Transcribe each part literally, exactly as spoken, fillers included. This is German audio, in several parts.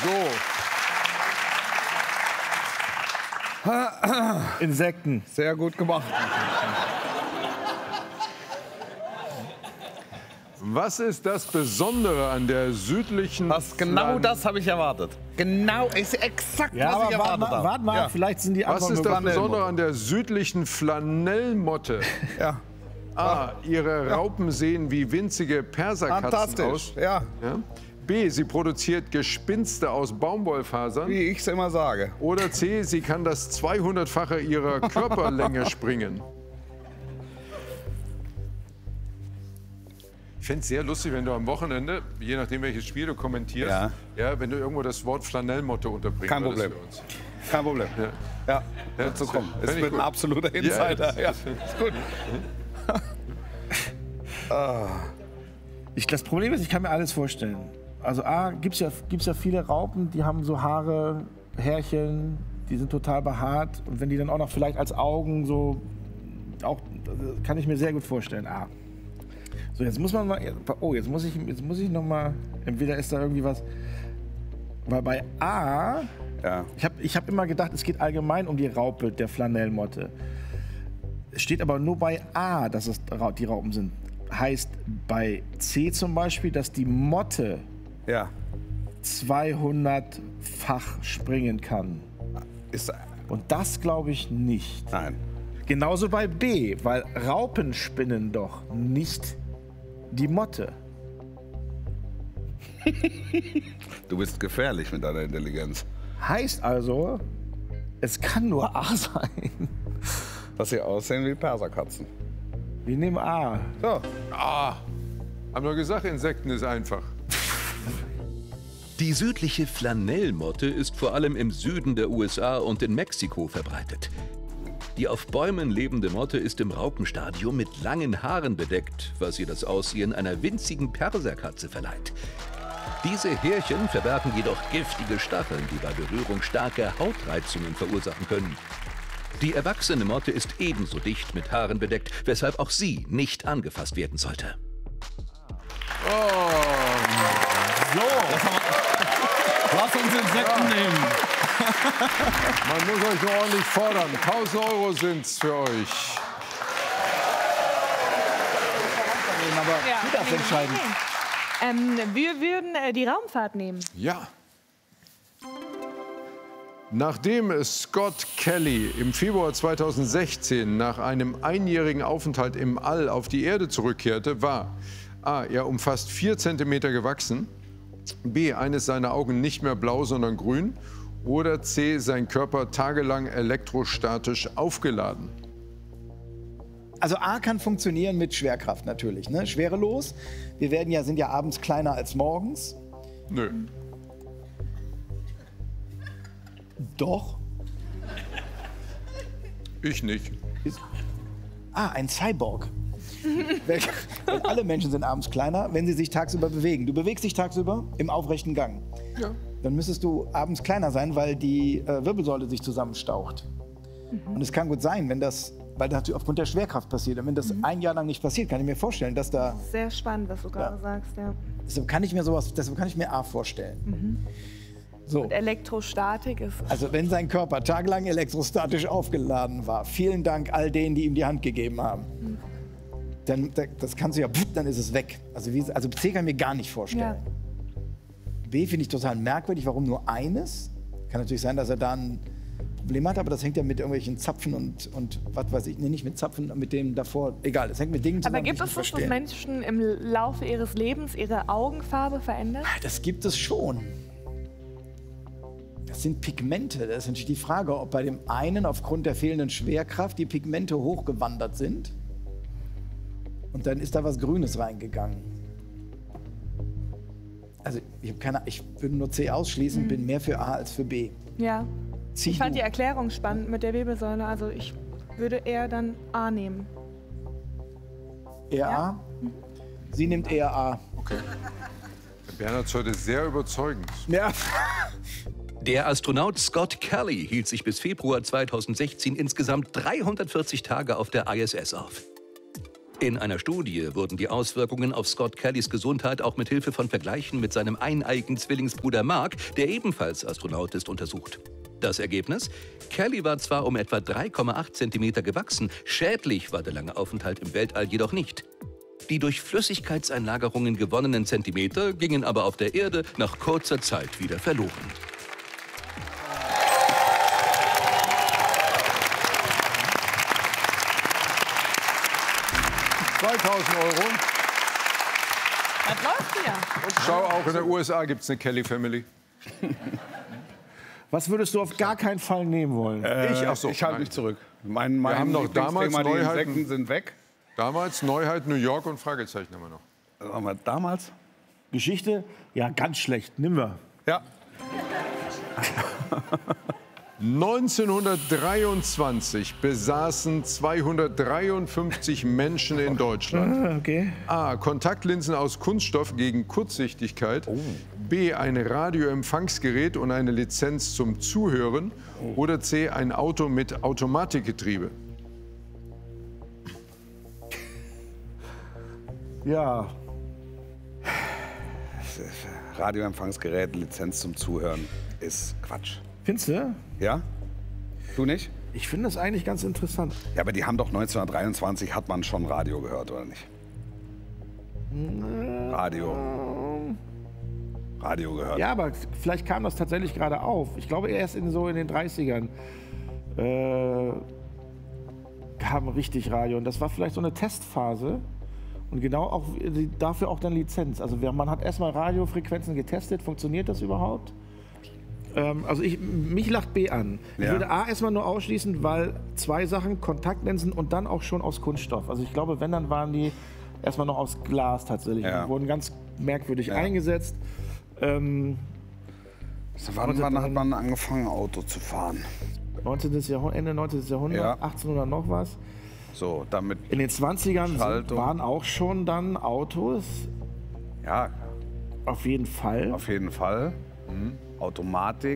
So. Insekten. Sehr gut gemacht. Was ist das Besondere an der südlichen... Was, genau das habe ich erwartet. Genau, ist exakt, Ja, was aber ich warte erwartet mal, habe. warte mal Ja. vielleicht sind die Was Antworten ist das Flanellmotte. Besondere an der südlichen Flanellmotte? Ja. A. Ihre Raupen sehen wie winzige Perserkatzen Fantastisch, aus. ja. Ja. B. Sie produziert Gespinste aus Baumwollfasern. Wie ich es immer sage. Oder C. Sie kann das zweihundertfache ihrer Körperlänge springen. Ich fände es sehr lustig, wenn du am Wochenende, je nachdem welches Spiel du kommentierst, Ja. Ja, wenn du irgendwo das Wort Flanellmotte unterbringen Kein würdest Problem. für uns. Kein Problem. Ja. Ja, Ja, wird so das kommen. fänd Es ich wird gut. ein absoluter Insider. Ja, ist gut. Ah. Ich, das Problem ist, ich kann mir alles vorstellen. Also A, gibt es ja, gibt's ja viele Raupen, die haben so Haare, Härchen, die sind total behaart. Und wenn die dann auch noch vielleicht als Augen so, auch, kann ich mir sehr gut vorstellen. A. So, jetzt muss man mal, oh, jetzt muss ich, jetzt muss ich noch mal, entweder ist da irgendwie was, weil bei A, Ja. ich habe ich hab immer gedacht, es geht allgemein um die Raupe der Flanellmotte. Es steht aber nur bei A, dass es Ra- die Raupen sind. Heißt bei C zum Beispiel, dass die Motte Ja. zweihundertfach springen kann. Ist, Und das glaube ich nicht. nein. Genauso bei B, weil Raupen spinnen doch, nicht die Motte. Du bist gefährlich mit deiner Intelligenz. Heißt also, es kann nur A sein. Dass sie aussehen wie Perserkatzen. Wir nehmen A. So. Ah, haben wir gesagt, Insekten ist einfach. Die südliche Flanellmotte ist vor allem im Süden der U S A und in Mexiko verbreitet. Die auf Bäumen lebende Motte ist im Raupenstadium mit langen Haaren bedeckt, was ihr das Aussehen einer winzigen Perserkatze verleiht. Diese Härchen verbergen jedoch giftige Stacheln, die bei Berührung starke Hautreizungen verursachen können. Die erwachsene Motte ist ebenso dicht mit Haaren bedeckt, weshalb auch sie nicht angefasst werden sollte. Lass uns Insekten nehmen. Man muss euch nur ordentlich fordern. tausend Euro sind's für euch. Aber Ja, du darfst nee, entscheiden. nee, nee. Ähm, wir würden äh, die Raumfahrt nehmen. Ja. Nachdem Scott Kelly im Februar zweitausendsechzehn nach einem einjährigen Aufenthalt im All auf die Erde zurückkehrte, war A. er um fast vier Zentimeter gewachsen, B. eines seiner Augen nicht mehr blau, sondern grün oder C. sein Körper tagelang elektrostatisch aufgeladen. Also A kann funktionieren mit Schwerkraft natürlich, ne? Schwerelos. Wir werden ja, sind ja abends kleiner als morgens. Nö. Doch. Ich nicht. Ah, ein Cyborg. Weil alle Menschen sind abends kleiner, wenn sie sich tagsüber bewegen. Du bewegst dich tagsüber im aufrechten Gang. Ja. Dann müsstest du abends kleiner sein, weil die äh, Wirbelsäule sich zusammenstaucht. Mhm. Und es kann gut sein, wenn das, weil das aufgrund der Schwerkraft passiert. Und wenn das Mhm. ein Jahr lang nicht passiert, kann ich mir vorstellen, dass da, Sehr spannend, was du gerade sagst, ja. deshalb kann ich mir sowas, deshalb kann ich mir A vorstellen. Mhm. So. Und Elektrostatik ist. Also wenn sein Körper tagelang elektrostatisch aufgeladen war, vielen Dank all denen, die ihm die Hand gegeben haben. Mhm. Dann, das kannst du ja, dann ist es weg. Also, wie, also C kann ich mir gar nicht vorstellen. Ja. B finde ich total merkwürdig, warum nur eines? Kann natürlich sein, dass er da ein Problem hat, aber das hängt ja mit irgendwelchen Zapfen und, und was weiß ich, nee, nicht mit Zapfen, mit dem davor, egal, das hängt mit Dingen zusammen. Aber gibt die ich es nicht das, dass verstehe. Menschen im Laufe ihres Lebens ihre Augenfarbe verändern? Das gibt es schon. Das sind Pigmente. Das ist natürlich die Frage, ob bei dem einen aufgrund der fehlenden Schwerkraft die Pigmente hochgewandert sind und dann ist da was Grünes reingegangen. Also ich, hab keine, ich würde nur C ausschließen, Mhm. bin mehr für A als für B. Ja. Zieh Ich fand du. die Erklärung spannend mit der Wirbelsäule. Also ich würde eher dann A nehmen. Eher A? Sie nimmt eher A. Okay. Der Bernhard ist heute sehr überzeugend. Ja. Der Astronaut Scott Kelly hielt sich bis Februar zweitausendsechzehn insgesamt dreihundertvierzig Tage auf der I S S auf. In einer Studie wurden die Auswirkungen auf Scott Kellys Gesundheit auch mit Hilfe von Vergleichen mit seinem eineigen Zwillingsbruder Mark, der ebenfalls Astronaut ist, untersucht. Das Ergebnis? Kelly war zwar um etwa drei Komma acht Zentimeter gewachsen, schädlich war der lange Aufenthalt im Weltall jedoch nicht. Die durch Flüssigkeitseinlagerungen gewonnenen Zentimeter gingen aber auf der Erde nach kurzer Zeit wieder verloren. zweitausend Euro. Das läuft hier. Und schau, auch in den U S A gibt es eine Kelly Family. Was würdest du auf gar keinen Fall nehmen wollen? Äh, Ich? Ach so, ich halte nein. mich zurück. Mein, mein Wir haben noch damals Lieblingsthema, die Neuheiten. Insekten sind weg. Damals Neuheit New York und Fragezeichen haben wir noch. Sagen wir damals? Geschichte? Ja, ganz schlecht. Nimm wir. Ja. neunzehnhundertdreiundzwanzig besaßen zweihundertdreiundfünfzig Menschen in Deutschland Okay. A. Kontaktlinsen aus Kunststoff gegen Kurzsichtigkeit, B. ein Radioempfangsgerät und eine Lizenz zum Zuhören oder C. ein Auto mit Automatikgetriebe. Ja. Radioempfangsgerät, Lizenz zum Zuhören ist Quatsch. Findest du? Ja? Du nicht? Ich finde das eigentlich ganz interessant. Ja, aber die haben doch neunzehnhundertdreiundzwanzig hat man schon Radio gehört, oder nicht? Radio. Radio gehört. Ja, aber vielleicht kam das tatsächlich gerade auf. Ich glaube, erst in so in den dreißigern äh, kam richtig Radio. Und das war vielleicht so eine Testphase. Und genau auch die- dafür auch dann Lizenz. Also wer- man hat erstmal Radiofrequenzen getestet. Funktioniert das überhaupt? Ähm, also ich, mich lacht B an. Ich Ja. würde A erstmal nur ausschließen, weil zwei Sachen, Kontaktlinsen und dann auch schon aus Kunststoff. Also ich glaube, wenn, dann waren die erstmal noch aus Glas tatsächlich. Ja. Die wurden ganz merkwürdig Ja. eingesetzt. Ähm, Wann, wann hat man angefangen, Auto zu fahren? neunzehnten. Jahrhundert, Ende neunzehnten. Jahrhundert, Ja. achtzehnhundert noch was. So, damit, In den zwanzigern sind, Schaltung. waren auch schon dann Autos, ja, auf jeden Fall. auf jeden Fall. Automatik.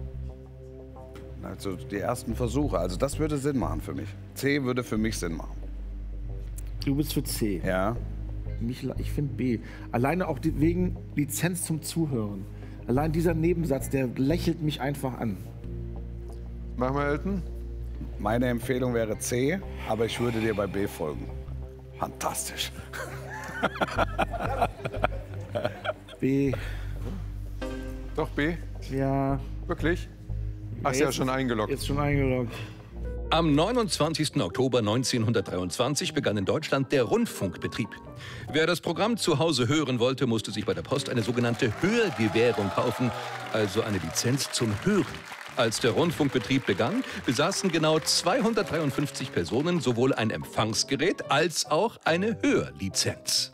Also die ersten Versuche. Also das würde Sinn machen für mich. C würde für mich Sinn machen. Du bist für C. Ja. Mich, la- ich finde B. Alleine auch die, wegen Lizenz zum Zuhören. Allein dieser Nebensatz, der lächelt mich einfach an. Machen wir, Elton? Meine Empfehlung wäre C, aber ich würde dir bei B folgen. Fantastisch. B. Doch, B? Ja. Wirklich? Hast ja jetzt schon ist- eingeloggt. Jetzt schon eingeloggt. Am neunundzwanzigsten Oktober neunzehnhundertdreiundzwanzig begann in Deutschland der Rundfunkbetrieb. Wer das Programm zu Hause hören wollte, musste sich bei der Post eine sogenannte Hörgewährung kaufen, also eine Lizenz zum Hören. Als der Rundfunkbetrieb begann, besaßen genau zweihundertdreiundfünfzig Personen sowohl ein Empfangsgerät als auch eine Hörlizenz.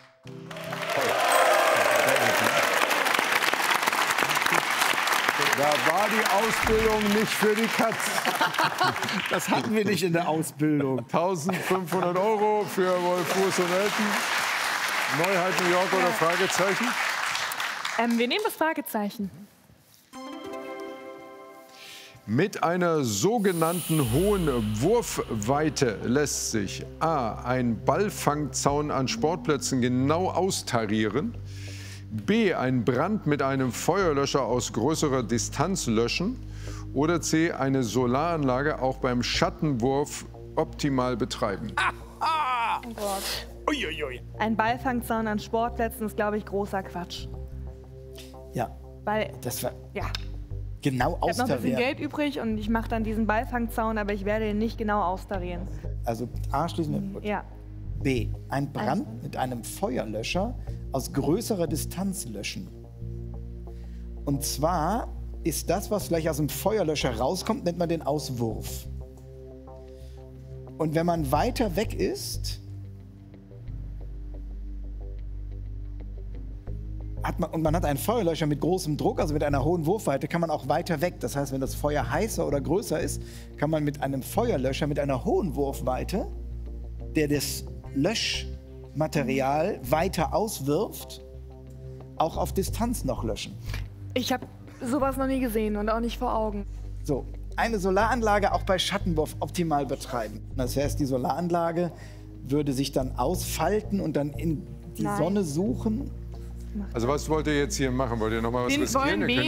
Da war die Ausbildung nicht für die Katz. Das hatten wir nicht in der Ausbildung. eintausendfünfhundert Euro für Wolf Fuß und Elton. Neuheit New York oder Fragezeichen? Ähm, wir nehmen das Fragezeichen. Mit einer sogenannten hohen Wurfweite lässt sich A. ein Ballfangzaun an Sportplätzen genau austarieren, B. ein Brand mit einem Feuerlöscher aus größerer Distanz löschen oder C. eine Solaranlage auch beim Schattenwurf optimal betreiben. Oh Gott. Ein Ballfangzaun an Sportplätzen ist, glaube ich, großer Quatsch. Ja, Weil, das war ja, genau ich habe noch ein bisschen austarieren. Geld übrig und ich mache dann diesen Ballfangzaun, aber ich werde ihn nicht genau austarieren. Also A schließen wir. Ja. B. Ein Brand mit einem Feuerlöscher aus größerer Distanz löschen. Und zwar ist das, was gleich aus dem Feuerlöscher rauskommt, nennt man den Auswurf. Und wenn man weiter weg ist, hat man, und man hat einen Feuerlöscher mit großem Druck, also mit einer hohen Wurfweite, kann man auch weiter weg. Das heißt, wenn das Feuer heißer oder größer ist, kann man mit einem Feuerlöscher mit einer hohen Wurfweite, der das Löschmaterial weiter auswirft, auch auf Distanz noch löschen. Ich habe sowas noch nie gesehen und auch nicht vor Augen. So, eine Solaranlage auch bei Schattenwurf optimal betreiben. Das heißt, die Solaranlage würde sich dann ausfalten und dann in die Nein. Sonne suchen. Also was wollt ihr jetzt hier machen? Wollt ihr noch mal was Wir riskieren? wollen Ihr könnt